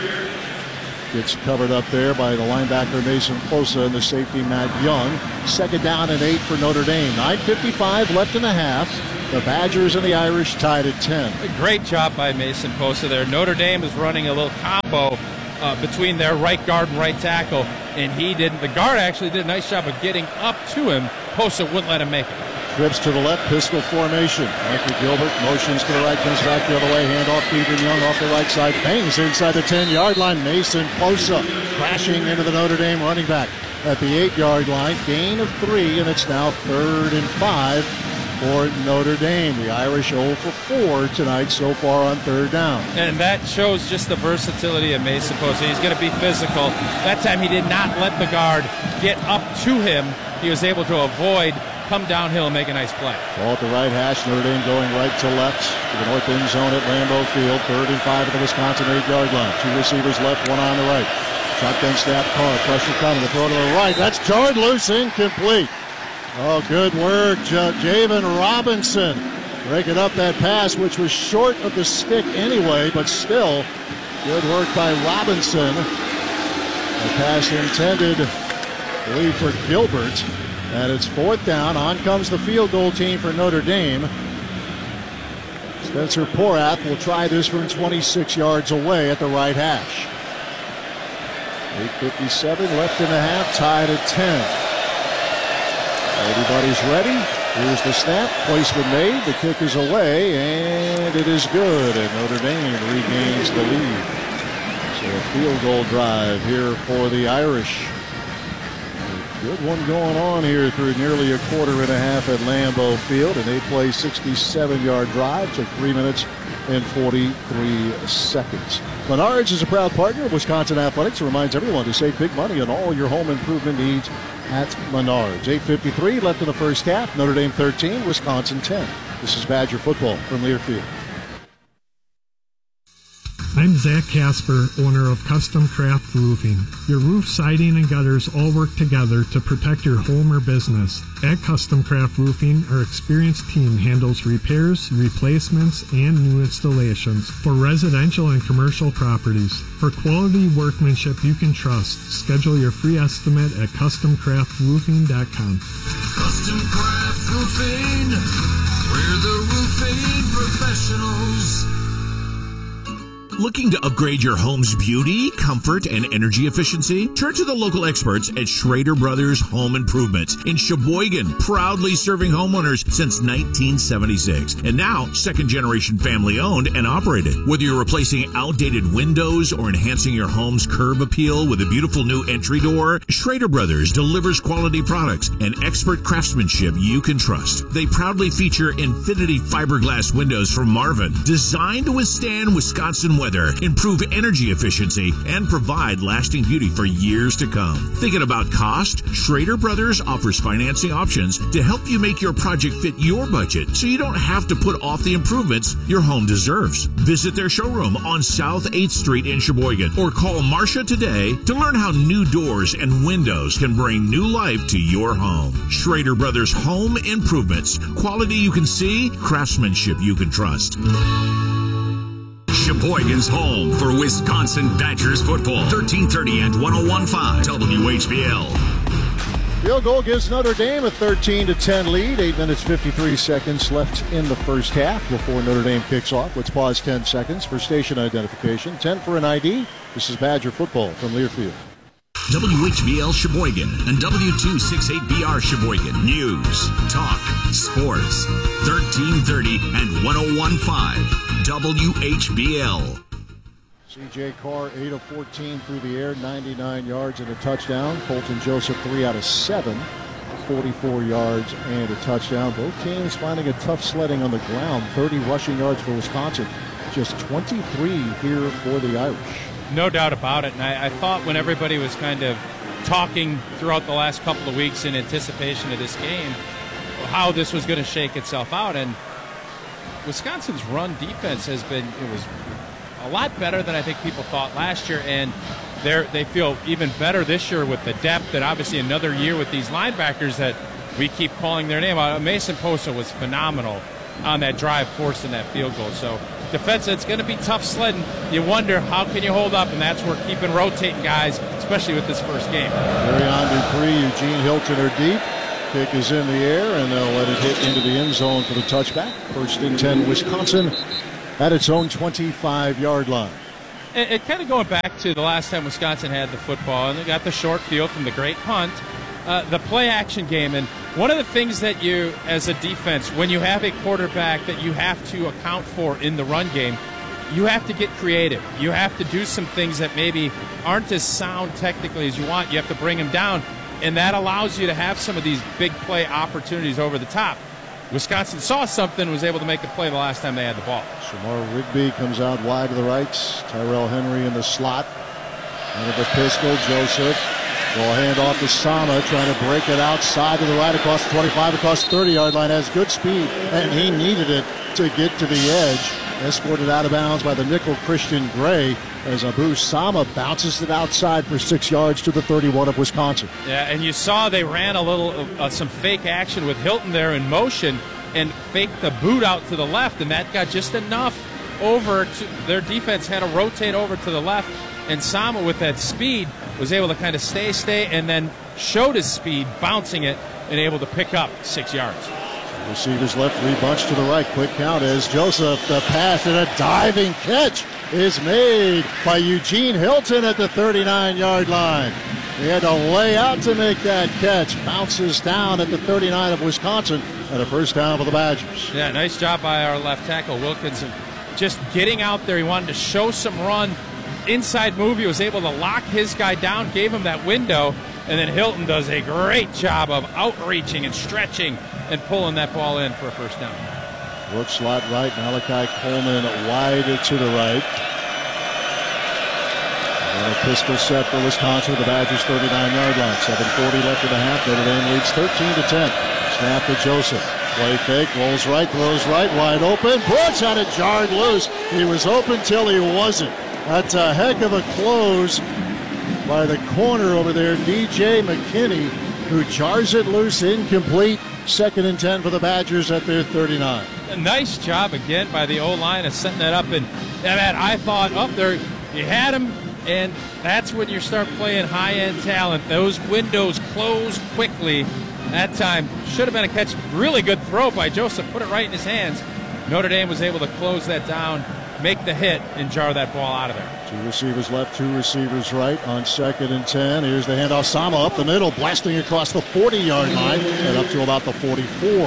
Gets covered up there by the linebacker Mason Closa and the safety Matt Young. Second down and eight for Notre Dame. nine fifty-five left in the half. The Badgers and the Irish tied at ten. A great job by Mason Closa there. Notre Dame is running a little combo uh, between their right guard and right tackle, and he didn't. The guard actually did a nice job of getting up to him. Closa wouldn't let him make it. Trips to the left, pistol formation. Michael Gilbert motions to the right, comes back the other way. Handoff, Keegan Young off the right side. Bangs inside the ten-yard line. Mason Closa crashing into the Notre Dame running back at the eight-yard line. Gain of three, and it's now third and five for Notre Dame. The Irish oh for four tonight so far on third down. And that shows just the versatility of Mason Closa. He's going to be physical. That time he did not let the guard get up to him. He was able to avoid, come downhill, and make a nice play. Ball at the right hash. Notre Dame going right to left to the north end zone at Lambeau Field. Third and five at the Wisconsin eight-yard line. Two receivers left, one on the right. Shotgun snap, Carr. Pressure coming. The throw to the right. That's jarred loose, incomplete. Oh, good work, J- Javen Robinson. Breaking up that pass, which was short of the stick anyway, but still good work by Robinson. The pass intended, I believe, for Gilbert. And it's fourth down. On comes the field goal team for Notre Dame. Spencer Porath will try this from twenty-six yards away at the right hash. eight fifty-seven left in the half, tied at ten. Everybody's ready. Here's the snap. Placement made. The kick is away, and it is good. And Notre Dame regains the lead. So a field goal drive here for the Irish. Good one going on here through nearly a quarter and a half at Lambeau Field. An eight-play, sixty-seven-yard drive. Took three minutes and forty-three seconds. Menards is a proud partner of Wisconsin Athletics. It reminds everyone to save big money on all your home improvement needs at Menards. eight fifty-three left in the first half. Notre Dame thirteen, Wisconsin ten. This is Badger football from Learfield. I'm Zach Casper, owner of Custom Craft Roofing. Your roof, siding, and gutters all work together to protect your home or business. At Custom Craft Roofing, our experienced team handles repairs, replacements, and new installations for residential and commercial properties. For quality workmanship you can trust, schedule your free estimate at custom craft roofing dot com. Custom Craft Roofing, we're the roofing professionals. Looking to upgrade your home's beauty, comfort, and energy efficiency? Turn to the local experts at Schrader Brothers Home Improvement in Sheboygan, proudly serving homeowners since nineteen seventy-six. And now, second-generation family-owned and operated. Whether you're replacing outdated windows or enhancing your home's curb appeal with a beautiful new entry door, Schrader Brothers delivers quality products and expert craftsmanship you can trust. They proudly feature Infinity fiberglass windows from Marvin, designed to withstand Wisconsin weather, improve energy efficiency, and provide lasting beauty for years to come. Thinking about cost? Schrader Brothers offers financing options to help you make your project fit your budget so you don't have to put off the improvements your home deserves. Visit their showroom on South eighth Street in Sheboygan or call Marcia today to learn how new doors and windows can bring new life to your home. Schrader Brothers Home Improvements. Quality you can see, craftsmanship you can trust. Sheboygan's home for Wisconsin Badgers football. thirteen thirty and one oh one point five W H B L. Field goal gives Notre Dame a thirteen to ten lead. eight minutes, fifty-three seconds left in the first half before Notre Dame kicks off. Let's pause ten seconds for station identification. ten for an I D. This is Badger football from Learfield. W H B L Sheboygan and W two sixty-eight B R Sheboygan. News, talk, sports. thirteen thirty and one oh one point five W H B L. C J Carr, eight of fourteen through the air, ninety-nine yards and a touchdown. Colton Joseph, three out of seven, forty-four yards and a touchdown. Both teams finding a tough sledding on the ground. thirty rushing yards for Wisconsin, just twenty-three here for the Irish. No doubt about it. And I, I thought when everybody was kind of talking throughout the last couple of weeks in anticipation of this game, how this was going to shake itself out. And Wisconsin's run defense has been, it was a lot better than I think people thought last year. And they're, they feel even better this year with the depth, and obviously another year with these linebackers that we keep calling their name. Uh, Mason Posa was phenomenal on that drive, forcing that field goal. So defense, it's going to be tough sledding. You wonder how can you hold up, and that's where keeping rotating guys, especially with this first game. Darion Dupree, Eugene Hilton are deep. Kick is in the air, and they'll let it hit into the end zone for the touchback. First and ten, Wisconsin at its own twenty-five-yard line. And, and kind of going back to the last time Wisconsin had the football, and they got the short field from the great punt, uh, the play-action game. And one of the things that you, as a defense, when you have a quarterback that you have to account for in the run game, you have to get creative. You have to do some things that maybe aren't as sound technically as you want. You have to bring them down, and that allows you to have some of these big play opportunities over the top. Wisconsin saw something and was able to make a play the last time they had the ball. Shamar Rigby comes out wide to the right. Tyrell Henry in the slot. Out of the pistol, Joseph will hand off to Sama, trying to break it outside to the right across the twenty-five, across the thirty-yard line. Has good speed, and he needed it to get to the edge. Escorted out of bounds by the nickel Christian Gray as Abu Sama bounces it outside for six yards to the thirty-one of Wisconsin. Yeah, and you saw they ran a little, uh, some fake action with Hilton there in motion and faked the boot out to the left, and that got just enough over to their defense had to rotate over to the left, and Sama with that speed was able to kind of stay, stay, and then showed his speed, bouncing it, and able to pick up six yards. Receivers left, three bunch to the right. Quick count as Joseph, the pass, and a diving catch is made by Eugene Hilton at the thirty-nine-yard line. He had to lay out to make that catch. Bounces down at the thirty-nine of Wisconsin, and a first down for the Badgers. Yeah, nice job by our left tackle, Wilkinson. Just getting out there, he wanted to show some run. Inside move, he was able to lock his guy down, gave him that window, and then Hilton does a great job of outreaching and stretching and pulling that ball in for a first down. Brooks slot right, Malachi Coleman wide to the right. And a pistol set for Wisconsin with the Badgers' thirty-nine-yard line. seven forty left in the half. Notre Dame leads thirteen to ten. Snap to Joseph. Play fake, rolls right, throws right, wide open. Brooks had it jarred loose. He was open till he wasn't. That's a heck of a close by the corner over there, D J McKinney, who jars it loose, incomplete. Second and ten for the Badgers at their thirty-nine. A nice job again by the O-line of setting that up. And that I thought up there, you had him, and that's when you start playing high-end talent. Those windows close quickly. That time should have been a catch. Really good throw by Joseph. Put it right in his hands. Notre Dame was able to close that down, make the hit, and jar that ball out of there. Two receivers left, two receivers right on second and ten. Here's the handoff. Sama up the middle, blasting across the forty-yard line and up to about the forty-four.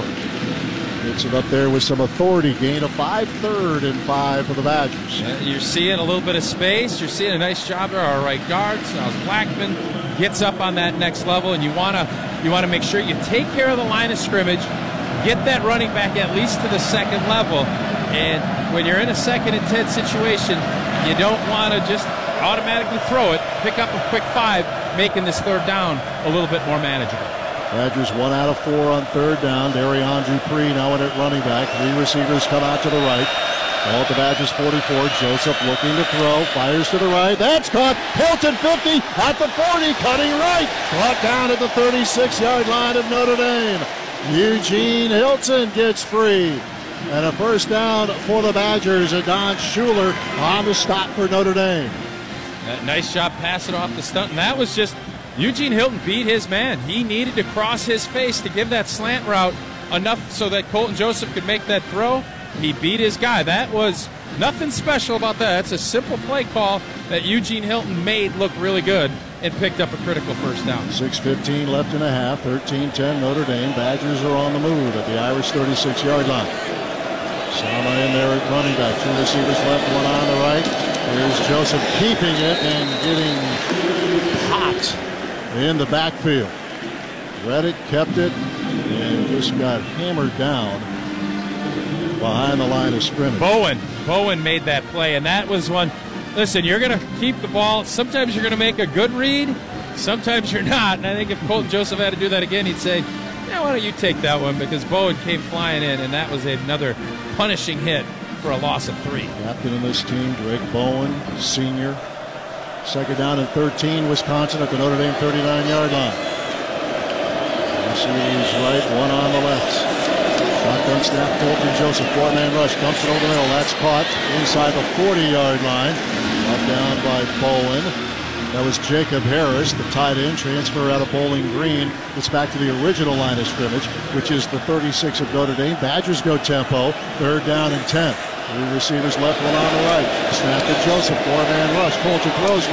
Gets it up there with some authority. Gain of five, third and five for the Badgers. Yeah, you're seeing a little bit of space. You're seeing a nice job there. Our right guard, Styles Blackman, gets up on that next level, and you want to you want to make sure you take care of the line of scrimmage, get that running back at least to the second level, and when you're in a second and ten situation, you don't want to just automatically throw it. Pick up a quick five, making this third down a little bit more manageable. Badgers one out of four on third down. Darion Dupree now in at running back. Three receivers come out to the right. Ball at the Badgers forty-four. Joseph looking to throw. Fires to the right. That's caught. Hilton fifty at the forty. Cutting right. Brought down at the thirty-six-yard line of Notre Dame. Eugene Hilton gets free. And a first down for the Badgers. And Don Schuler on the stop for Notre Dame. That nice job passing off the stunt. And that was just Eugene Hilton beat his man. He needed to cross his face to give that slant route enough so that Colton Joseph could make that throw. He beat his guy. That was nothing special about that. That's a simple play call that Eugene Hilton made look really good and picked up a critical first down. six fifteen left in a half. thirteen ten Notre Dame. Badgers are on the move at the Irish thirty-six-yard line. Sama in there at running back. Two receivers left, one on the right. Here's Joseph keeping it and getting hot in the backfield. Read it, kept it, and just got hammered down behind the line of scrimmage. Bowen. Bowen made that play, and that was one. Listen, you're going to keep the ball. Sometimes you're going to make a good read. Sometimes you're not. And I think if Colton Joseph had to do that again, he'd say, yeah, why don't you take that one? Because Bowen came flying in, and that was another punishing hit for a loss of three. Captain of this team, Drake Bowen, senior. Second down and thirteen, Wisconsin at the Notre Dame thirty-nine-yard line. Messi is right, one on the left. Shotgun snap, Colton Joseph, four-man rush, dumps it over the middle. That's caught inside the forty-yard line. Brought down by Bowen. That was Jacob Harris, the tight end, transfer out of Bowling Green. It's back to the original line of scrimmage, which is the thirty-six of Notre Dame. Badgers go tempo, third down and ten. Three receivers left, one on the right. Snap to Joseph, four-man rush. Coulter throws.